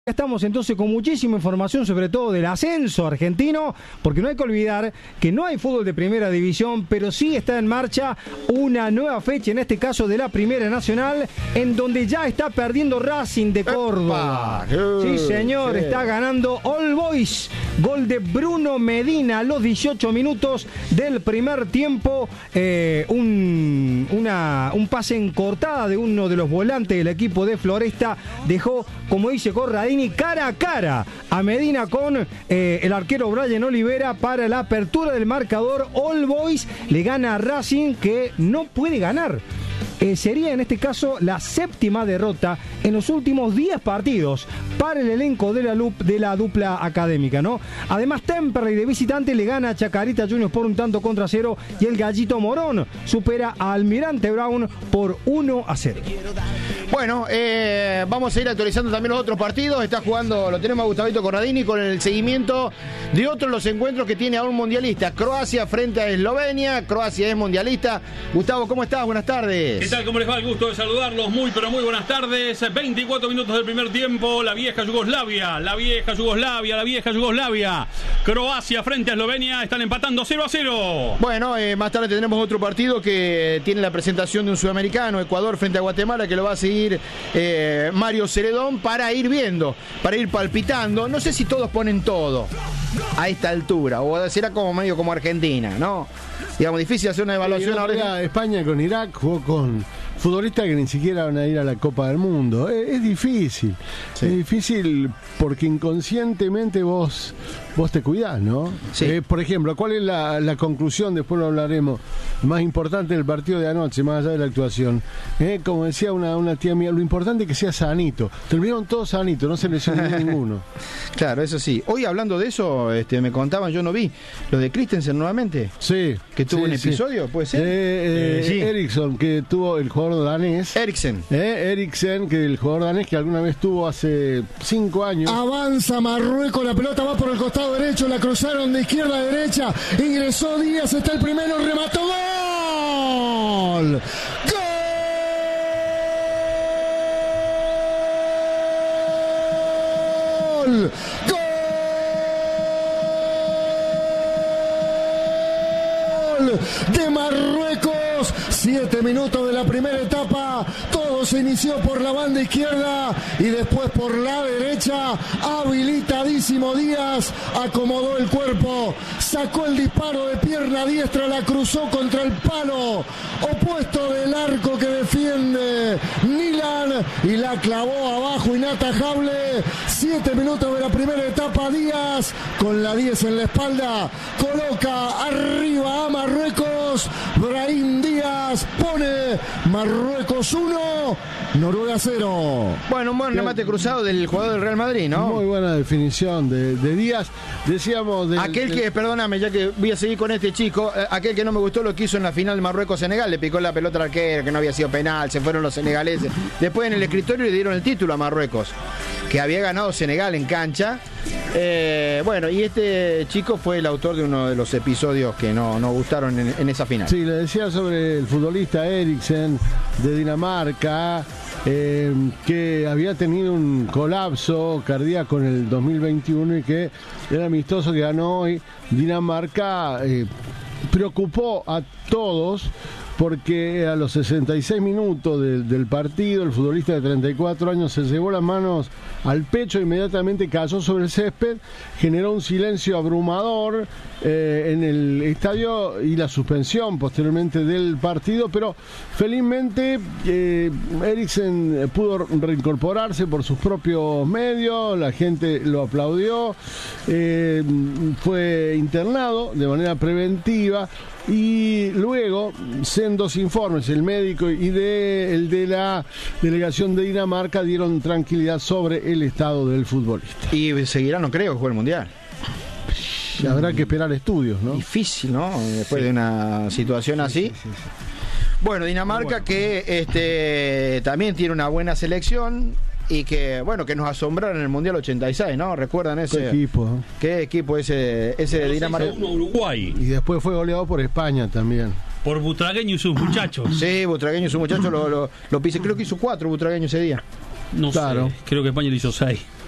Estamos entonces con muchísima información, sobre todo del ascenso argentino, porque no hay que olvidar que no hay fútbol de primera división, pero sí está en marcha una nueva fecha, en este caso de la Primera Nacional, en donde ya está perdiendo Racing de Córdoba. Sí, señor, está ganando All Boys. Gol de Bruno Medina a los 18 minutos del primer tiempo. Un pase en cortada de uno de los volantes del equipo de Floresta dejó, como dice Corradini, cara a cara a Medina con el arquero Brian Olivera para la apertura del marcador. All Boys le gana a Racing, que no puede ganar. Sería en este caso la séptima derrota en los últimos 10 partidos para el elenco de la dupla académica, ¿no? Además, Temperley de visitante le gana a Chacarita Juniors por 1-0 y el Gallito Morón supera a Almirante Brown por 1-0. Bueno, vamos a ir actualizando también los otros partidos. Está jugando, lo tenemos a Gustavito Corradini con el seguimiento de otros los encuentros que tiene a un mundialista. Croacia frente a Eslovenia. Croacia es mundialista. Gustavo, ¿cómo estás? Buenas tardes. ¿Qué tal? ¿Cómo les va? El gusto de saludarlos. Muy, pero muy buenas tardes. 24 minutos del primer tiempo. La vieja Yugoslavia. Croacia frente a Eslovenia. Están empatando 0-0. Bueno, más tarde tendremos otro partido que tiene la presentación de un sudamericano. Ecuador frente a Guatemala, que lo va a seguir Mario Ceredón, para ir viendo, para ir palpitando. No sé si todos ponen todo a esta altura, o será como medio como Argentina, ¿no? Digamos, difícil hacer una evaluación ahora. España con Irak jugó con futbolistas que ni siquiera van a ir a la Copa del Mundo. Es difícil. Sí. Es difícil porque inconscientemente vos te cuidás, ¿no? Sí. Por ejemplo, ¿cuál es la conclusión? Después lo hablaremos. Más importante del partido de anoche, más allá de la actuación. Como decía una tía mía, lo importante es que sea sanito. Terminaron todos sanitos, no se lesionó ninguno. Claro, eso sí. Hoy, hablando de eso, me contaban, yo no vi, lo de Christensen nuevamente. Sí. Que tuvo un episodio, ¿puede ser? Sí. Eriksson, que tuvo el jugador danés. Eriksen, que el jugador danés que alguna vez tuvo hace 5 años. Avanza Marruecos, la pelota va por el costado derecho, la cruzaron de izquierda a derecha, ingresó Díaz, está el primero, remató, ¡gol! ¡Gol! ¡Gol! De Marruecos. 7 minutos de la primera etapa, todo se inició por la banda izquierda y después por la derecha. Habilitadísimo Díaz, acomodó el cuerpo, sacó el disparo de pierna diestra, la cruzó contra el palo opuesto del arco que defiende Nilan y la clavó abajo, inatajable. 7 minutos de la primera etapa, Díaz con la 10 en la espalda coloca arriba a Marruecos. Brahim Díaz pone Marruecos 1, Noruega 0. Bueno, un buen remate cruzado del jugador del Real Madrid, ¿no? Muy buena definición de Díaz. Decíamos perdóname, ya que voy a seguir con este chico, aquel que no me gustó lo que hizo en la final Marruecos-Senegal, le picó la pelota al arquero, que no había sido penal, se fueron los senegaleses. Después en el escritorio le dieron el título a Marruecos, que había ganado Senegal en cancha. Bueno, y este chico fue el autor de uno de los episodios que no gustaron en esa final. Sí, le decía sobre el futbolista Eriksen de Dinamarca, que había tenido un colapso cardíaco en el 2021 y que el amistoso que ganó hoy Dinamarca preocupó a todos, porque a los 66 minutos del partido el futbolista de 34 años se llevó las manos al pecho e inmediatamente cayó sobre el césped, generó un silencio abrumador en el estadio y la suspensión posteriormente del partido, pero felizmente Eriksen pudo reincorporarse por sus propios medios, la gente lo aplaudió, fue internado de manera preventiva. Y luego, sendos informes, el médico y el de la delegación de Dinamarca dieron tranquilidad sobre el estado del futbolista. Y seguirá, no creo, que juegue el Mundial. Habrá que esperar estudios, ¿no? Difícil, ¿no? Después de una situación así. Sí. Bueno, Dinamarca que también tiene una buena selección. Y que nos asombraron en el Mundial 86, ¿no? ¿Recuerdan ese equipo? ¿Qué equipo ese de Dinamarca? Uruguay. Y después fue goleado por España también. Por Butragueño y sus muchachos. Sí, Butragueño y sus muchachos lo pisé. Creo que hizo 4 Butragueño ese día. No sé, creo que España le hizo 6.